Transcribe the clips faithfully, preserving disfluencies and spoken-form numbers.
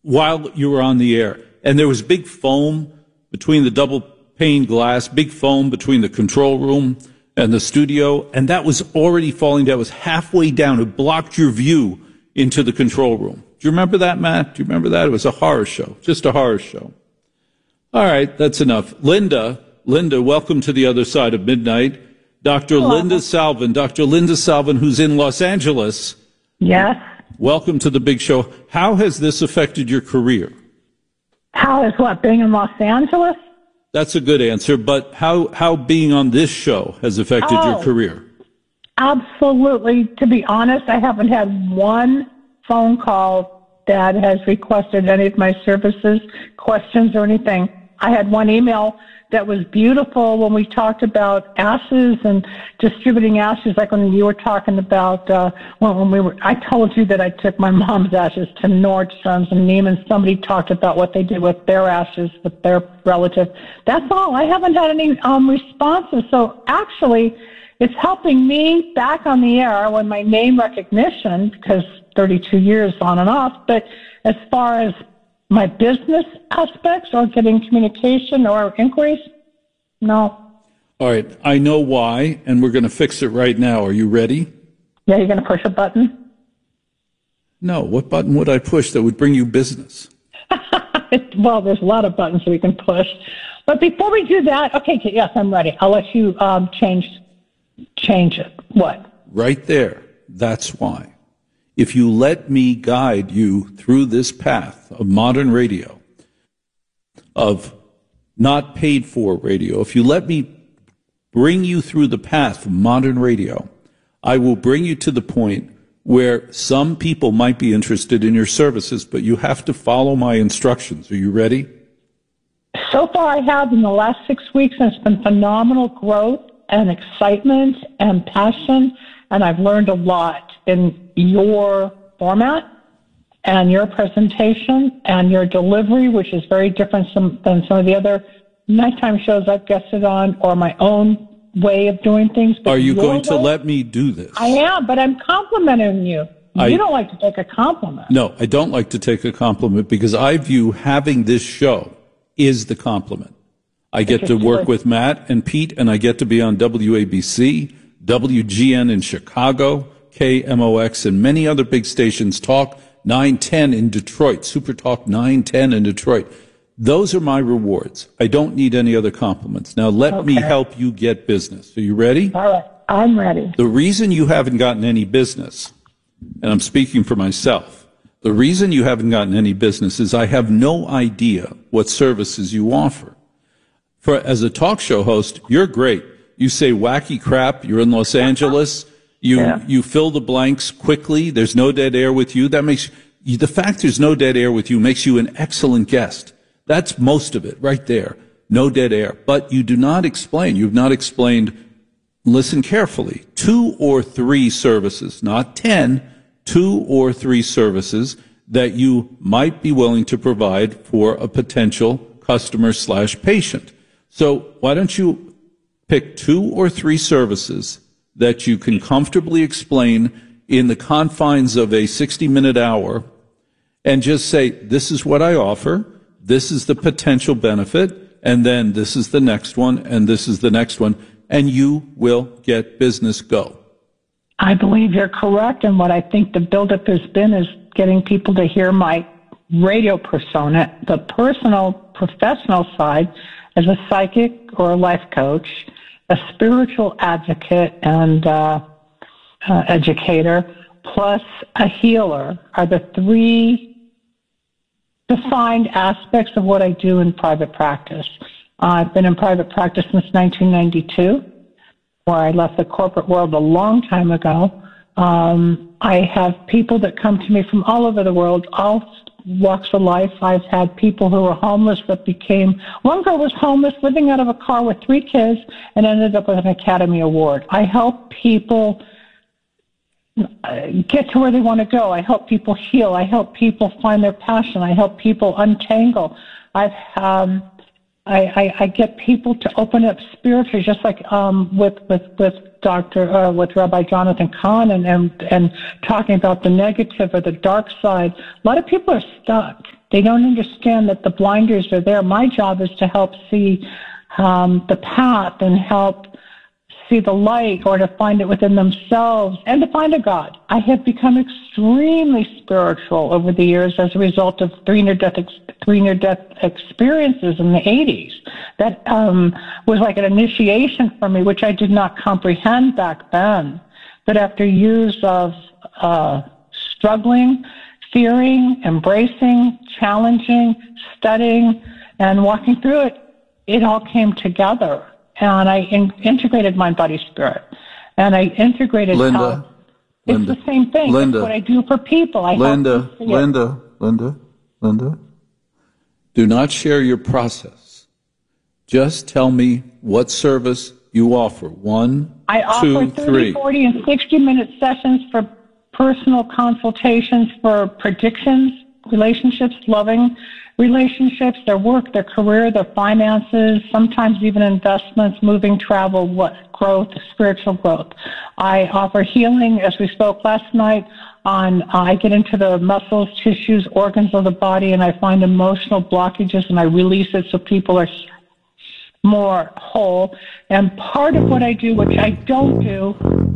while you were on the air, and there was big foam between the double pane glass, big foam between the control room and the studio, and that was already falling down. It was halfway down. It blocked your view into the control room. Do you remember that, Matt? Do you remember that? It was a horror show, just a horror show. All right, that's enough. Linda, Linda, welcome to the other side of midnight. Doctor Hello. Linda Salvin, Doctor Linda Salvin, who's in Los Angeles. Yes. Welcome to the big show. How has this affected your career? How is what, being in Los Angeles? That's a good answer, but how, how being on this show has affected Oh. your career? Absolutely. To be honest, I haven't had one phone call that has requested any of my services, questions, or anything. I had one email that was beautiful when we talked about ashes and distributing ashes, like when you were talking about uh, when, when we were. I told you that I took my mom's ashes to Nordstrom's and Neiman. Somebody talked about what they did with their ashes with their relative. That's all. I haven't had any um, responses. So actually, it's helping me back on the air with my name recognition, because thirty-two years on and off. But as far as my business aspects or getting communication or inquiries, no. All right, I know why, and we're going to fix it right now. Are you ready? Yeah, you're going to push a button? No, what button would I push that would bring you business? Well, there's a lot of buttons that we can push. But before we do that, okay, yes, I'm ready. I'll let you um, change change it. What? Right there. That's why. If you let me guide you through this path of modern radio, of not paid for radio, if you let me bring you through the path of modern radio, I will bring you to the point where some people might be interested in your services, but you have to follow my instructions. Are you ready? So far I have in the last six weeks, and it's been phenomenal growth and excitement and passion, and I've learned a lot in your format and your presentation and your delivery, which is very different some, than some of the other nighttime shows I've guested on, or my own way of doing things. But Are you going way, to let me do this? I am, but I'm complimenting you. I, you don't like to take a compliment. No, I don't like to take a compliment, because I view having this show is the compliment. I get to work with Matt and Pete, and I get to be on W A B C, W G N in Chicago, K M O X, and many other big stations, Talk nine ten in Detroit, Super Talk nine ten in Detroit. Those are my rewards. I don't need any other compliments. Now let okay. me help you get business. Are you ready? All right, I'm ready. The reason you haven't gotten any business, and I'm speaking for myself, the reason you haven't gotten any business is I have no idea what services you offer. For as a talk show host, you're great. You say wacky crap. You're in Los Angeles. You yeah. you fill the blanks quickly. There's no dead air with you. That makes you, the fact there's no dead air with you makes you an excellent guest. That's most of it right there. No dead air. But you do not explain. You've not explained. Listen carefully. Two or three services, not ten. Two or three services that you might be willing to provide for a potential customer slash patient. So why don't you pick two or three services that you can comfortably explain in the confines of a sixty-minute hour, and just say, this is what I offer, this is the potential benefit, and then this is the next one, and this is the next one, and you will get business. Go. I believe you're correct, and what I think the buildup has been is getting people to hear my radio persona, the personal, professional side, as a psychic or a life coach, a spiritual advocate and uh, uh, educator, plus a healer, are the three defined aspects of what I do in private practice. Uh, I've been in private practice since nineteen ninety-two, where I left the corporate world a long time ago. Um, I have people that come to me from all over the world, all walks of life. I've had people who were homeless that became, one girl was homeless, living out of a car with three kids, and ended up with an Academy Award. I help people get to where they want to go. I help people heal. I help people find their passion. I help people untangle. I've um, I, I, I get people to open up spiritually, just like um, with with with Doctor Uh, with Rabbi Jonathan Kahn, and, and and talking about the negative or the dark side. A lot of people are stuck, They don't understand that the blinders are there. My job is to help see um, the path and help see the light, or to find it within themselves and to find a God. I have become extremely spiritual over the years as a result of three near-death ex- three near-death experiences in the eighties. That um, was like an initiation for me, which I did not comprehend back then. But after years of uh, struggling, fearing, embracing, challenging, studying, and walking through it, it all came together. And I in- integrated mind, body, spirit. And I integrated Linda, how it's Linda, the same thing. Linda, it's what I do for people. I Linda, help them see Linda, it. Linda, Linda, do not share your process. Just tell me what service you offer. One, I two, offer thirty, three. forty, and sixty-minute sessions for personal consultations for predictions, relationships, loving relationships, their work, their career, their finances, sometimes even investments, moving, travel, what growth, spiritual growth. I offer healing, as we spoke last night, on uh, I get into the muscles, tissues, organs of the body, and I find emotional blockages, and I release it so people are more whole. And part of what I do, which I don't do,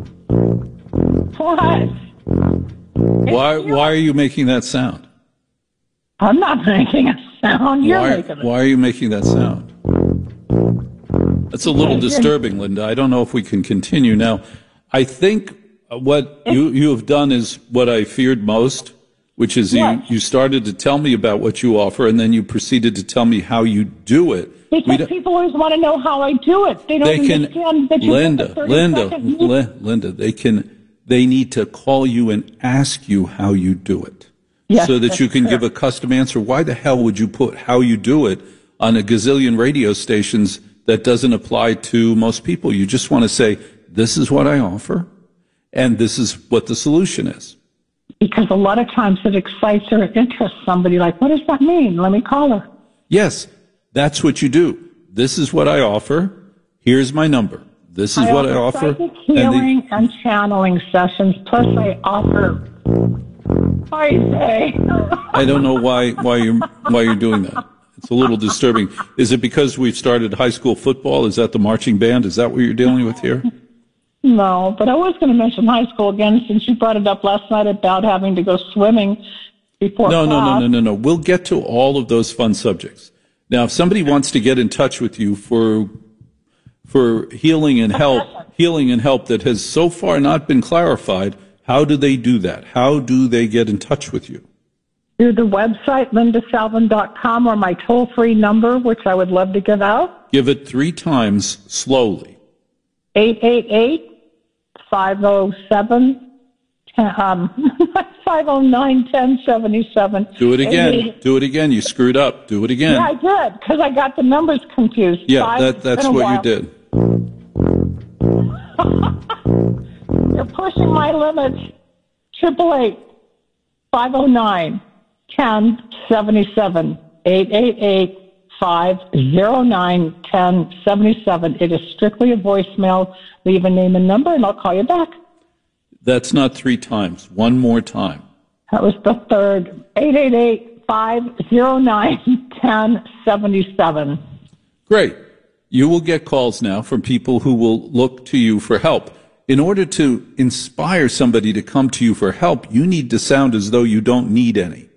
what? Why, why are you making that sound? I'm not making a sound. You're why, making it. why are you making that sound? That's a little disturbing, Linda. I don't know if we can continue now. I think what you, you have done is what I feared most, which is you, you started to tell me about what you offer, and then you proceeded to tell me how you do it. Because people always want to know how I do it. They don't they can, understand that you Linda, Linda, seconds. Linda, they can, they need to call you and ask you how you do it. Yes, so that you can true. give a custom answer. Why the hell would you put how you do it on a gazillion radio stations that doesn't apply to most people? You just want to say, this is what I offer, and this is what the solution is. Because a lot of times it excites or interests somebody, like, what does that mean? Let me call her. Yes, that's what you do. This is what I offer. Here's my number. This is I what offer I offer. Psychic healing and, the, and channeling sessions, plus I offer... I say. I don't know why why you're why you're doing that. It's a little disturbing. Is it because we've started high school football? Is that the marching band? Is that what you're dealing with here? No, but I was going to mention high school again since you brought it up last night about having to go swimming before No, class. no, no, no, no, no. We'll get to all of those fun subjects. Now, if somebody wants to get in touch with you for for healing and help, healing and help that has so far not been clarified, how do they do that? How do they get in touch with you? Through the website, linda salvin dot com, or my toll-free number, which I would love to give out. Give it three times slowly. eight eight eight, five oh seven, um, five oh nine, ten seventy-seven. Do it again. Do it again. You screwed up. Do it again. Yeah, I did, because I got the numbers confused. Yeah, Five, that, that's what you did. You're pushing my limits. Triple eight, five oh nine, ten seventy-seven. Eight eight eight, five oh nine, ten seventy-seven. It is strictly a voicemail. Leave a name and number, and I'll call you back. That's not three times. One more time. That was the third. eight eight eight, five oh nine, ten seventy-seven. Great. You will get calls now from people who will look to you for help. In order to inspire somebody to come to you for help, you need to sound as though you don't need any.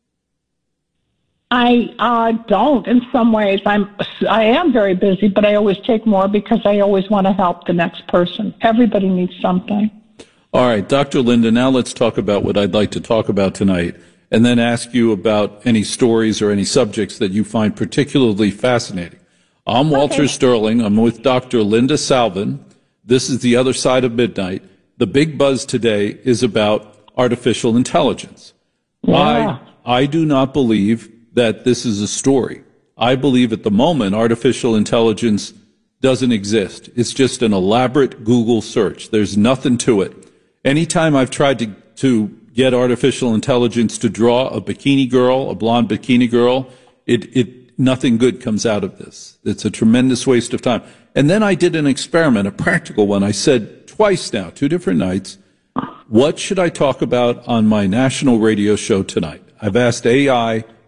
I uh, don't. In some ways, I'm. I am very busy, but I always take more because I always want to help the next person. Everybody needs something. All right, Doctor Linda, now let's talk about what I'd like to talk about tonight, and then ask you about any stories or any subjects that you find particularly fascinating. I'm Walter Okay. Sterling. I'm with Doctor Linda Salvin. This is The Other Side of Midnight. The big buzz today is about artificial intelligence. Yeah. I, I do not believe that this is a story. I believe at the moment artificial intelligence doesn't exist. It's just an elaborate Google search. There's nothing to it. Anytime I've tried to, to get artificial intelligence to draw a bikini girl, a blonde bikini girl, it, it, nothing good comes out of this. It's a tremendous waste of time. And then I did an experiment, a practical one. I said twice now, two different nights, what should I talk about on my national radio show tonight? I've asked A I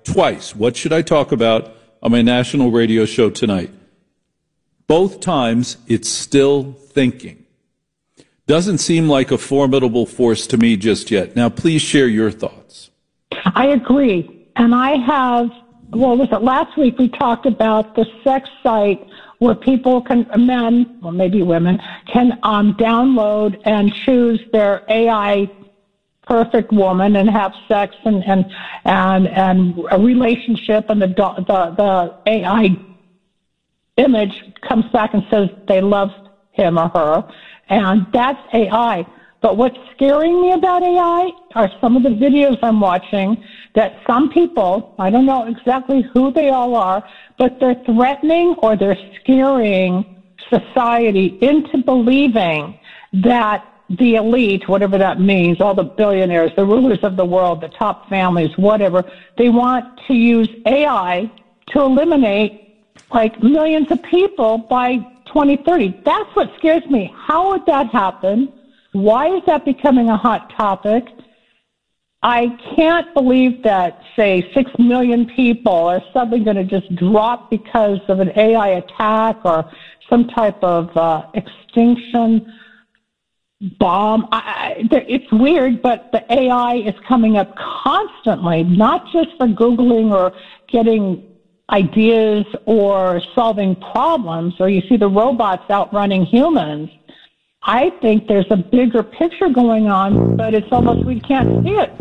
twice, what should I talk about on my national radio show tonight? Both times, it's still thinking. Doesn't seem like a formidable force to me just yet. Now, please share your thoughts. I agree. And I have, well, was it last week we talked about the sex site where people can, men, or maybe women, can um, download and choose their A I perfect woman and have sex and and and, and a relationship, and the the the A I image comes back and says they love him or her, and that's A I. But what's scaring me about A I are some of the videos I'm watching that some people, I don't know exactly who they all are, but they're threatening or they're scaring society into believing that the elite, whatever that means, all the billionaires, the rulers of the world, the top families, whatever, they want to use A I to eliminate like millions of people by twenty thirty. That's what scares me. How would that happen? Why is that becoming a hot topic? I can't believe that, say, six million people are suddenly going to just drop because of an A I attack or some type of uh, extinction bomb. I, I, it's weird, but the A I is coming up constantly, not just for Googling or getting ideas or solving problems, or you see the robots outrunning humans. I think there's a bigger picture going on, but it's almost we can't see it.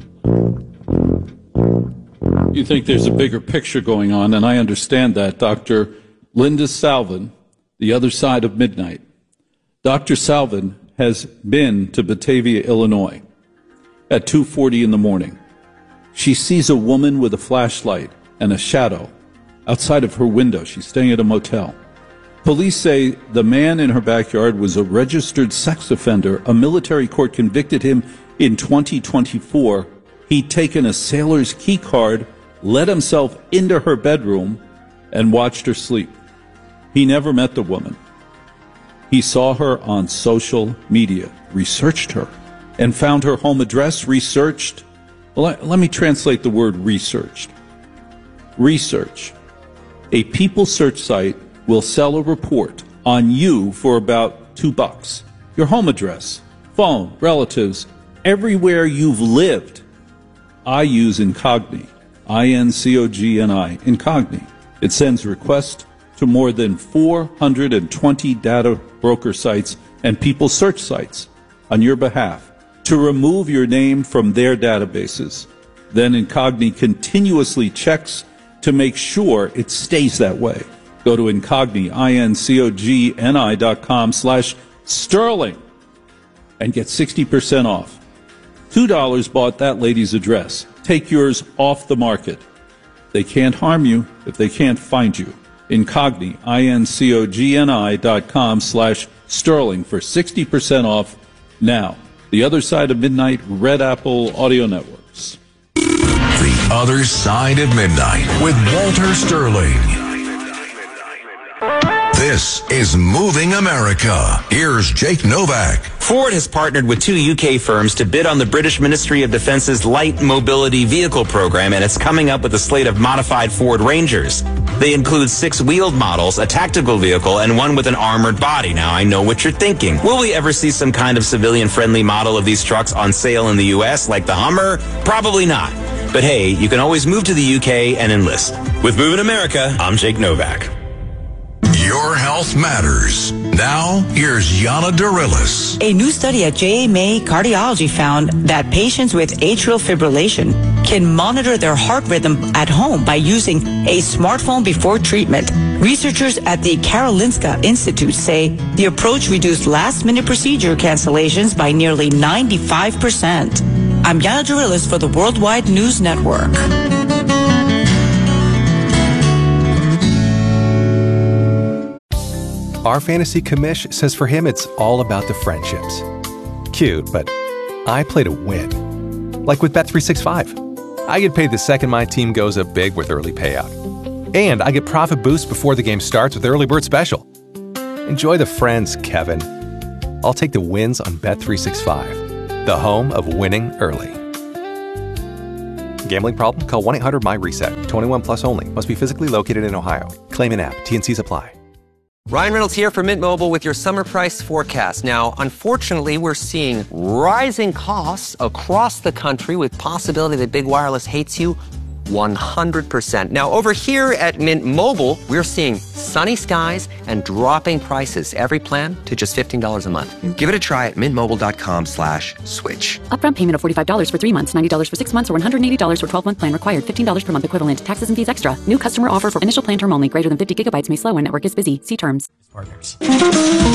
You think there's a bigger picture going on, and I understand that. Doctor Linda Salvin, The Other Side of Midnight. Doctor Salvin has been to Batavia, Illinois at two forty in the morning. She sees a woman with a flashlight and a shadow outside of her window. She's staying at a motel. Police say the man in her backyard was a registered sex offender. A military court convicted him in twenty twenty-four. He'd taken a sailor's key card, let himself into her bedroom, and watched her sleep. He never met the woman. He saw her on social media, researched her, and found her home address, researched. Well, let, let me translate the word researched. Research. A People search site will sell a report on you for about two bucks. Your home address, phone, relatives, everywhere you've lived. I use Incogni, I N C O G N I, Incogni. It sends requests to more than four hundred twenty data broker sites and people search sites on your behalf to remove your name from their databases. Then Incogni continuously checks to make sure it stays that way. Go to Incogni, I N C O G N I dot com slash Sterling and get sixty percent off. two dollars bought that lady's address. Take yours off the market. They can't harm you if they can't find you. Incogni, I N C O G N I dot com slash Sterling for sixty percent off now. The Other Side of Midnight, Red Apple Audio Networks. The Other Side of Midnight with Walter Sterling. This is Moving America. Here's Jake Novak. Ford has partnered with two U K firms to bid on the British Ministry of Defence's Light Mobility Vehicle program, and it's coming up with a slate of modified Ford Rangers. They include six-wheeled models, a tactical vehicle, and one with an armored body. Now, I know what you're thinking. Will we ever see some kind of civilian-friendly model of these trucks on sale in the U S, like the Hummer? Probably not. But hey, you can always move to the U K and enlist. With Moving America, I'm Jake Novak. Your health matters. Now, here's Yana Darilis. A new study at J A May Cardiology found that patients with atrial fibrillation can monitor their heart rhythm at home by using a smartphone before treatment. Researchers at the Karolinska Institute say the approach reduced last-minute procedure cancellations by nearly ninety-five percent. I'm Yana Darilis for the Worldwide News Network. Our fantasy commish says for him it's all about the friendships. Cute, but I play to win. Like with Bet three sixty-five. I get paid the second my team goes up big with early payout. And I get profit boost before the game starts with Early Bird Special. Enjoy the friends, Kevin. I'll take the wins on Bet three sixty-five, the home of winning early. Gambling problem? Call one eight hundred M Y reset. twenty-one plus only. Must be physically located in Ohio. Claim in app. T N Cs apply. Ryan Reynolds here from Mint Mobile with your summer price forecast. Now, unfortunately, we're seeing rising costs across the country with possibility that big wireless hates you one hundred percent. Now, over here at Mint Mobile, we're seeing sunny skies and dropping prices. Every plan to just fifteen dollars a month. Give it a try at mintmobile.com slash switch. Upfront payment of forty-five dollars for three months, ninety dollars for six months, or one hundred eighty dollars for twelve-month plan required. fifteen dollars per month equivalent. Taxes and fees extra. New customer offer for initial plan term only. Greater than fifty gigabytes may slow when network is busy. See terms. Partners.